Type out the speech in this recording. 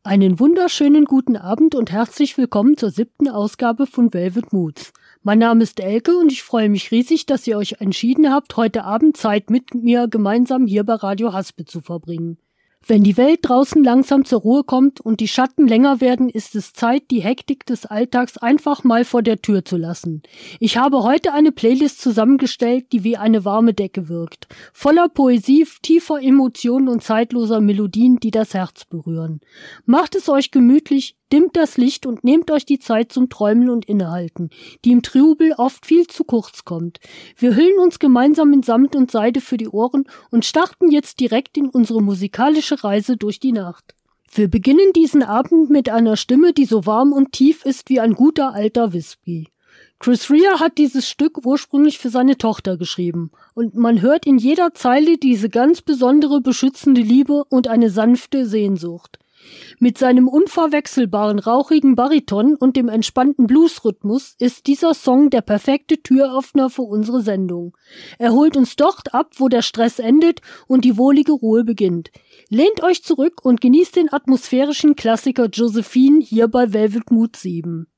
Einen wunderschönen guten Abend und herzlich willkommen zur 7. Ausgabe von Velvet Moods. Mein Name ist Elke und ich freue mich riesig, dass ihr euch entschieden habt, heute Abend Zeit mit mir gemeinsam hier bei Radio Haspe zu verbringen. Wenn die Welt draußen langsam zur Ruhe kommt und die Schatten länger werden, ist es Zeit, die Hektik des Alltags einfach mal vor der Tür zu lassen. Ich habe heute eine Playlist zusammengestellt, die wie eine warme Decke wirkt. Voller Poesie, tiefer Emotionen und zeitloser Melodien, die das Herz berühren. Macht es euch gemütlich, dimmt das Licht und nehmt euch die Zeit zum Träumen und Innehalten, die im Trubel oft viel zu kurz kommt. Wir hüllen uns gemeinsam in Samt und Seide für die Ohren und starten jetzt direkt in unsere musikalische Reise durch die Nacht. Wir beginnen diesen Abend mit einer Stimme, die so warm und tief ist wie ein guter alter Whisky. Chris Rea hat dieses Stück ursprünglich für seine Tochter geschrieben und man hört in jeder Zeile diese ganz besondere beschützende Liebe und eine sanfte Sehnsucht. Mit seinem unverwechselbaren rauchigen Bariton und dem entspannten Bluesrhythmus ist dieser Song der perfekte Türöffner für unsere Sendung. Er holt uns dort ab, wo der Stress endet und die wohlige Ruhe beginnt. Lehnt euch zurück und genießt den atmosphärischen Klassiker Josephine hier bei Velvet Mood 7.